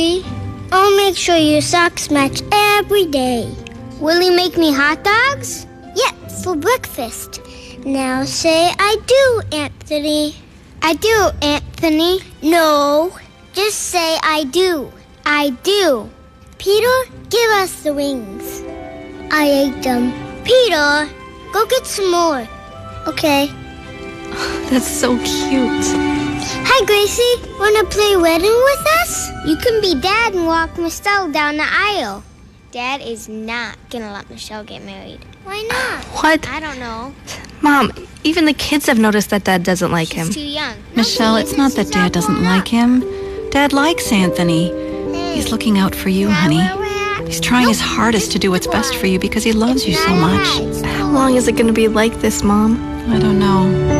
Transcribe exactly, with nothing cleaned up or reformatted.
I'll make sure your socks match every day. Will you make me hot dogs? Yep, for breakfast. Now say I do, Anthony. I do, Anthony. No, just say I do. I do. Peter, give us the wings. I ate them. Peter, go get some more. Okay. That's so cute. Hi, Gracie. Wanna play wedding with us? You can be Dad and walk Michelle down the aisle. Dad is not gonna let Michelle get married. Why not? What? I don't know. Mom, even the kids have noticed that Dad doesn't like him. He's too young. Michelle, it's not that Dad doesn't like him. Dad likes Anthony. He's looking out for you, honey. He's trying his hardest to do what's best for you because he loves you so much. How long is it going to be like this, Mom? I don't know.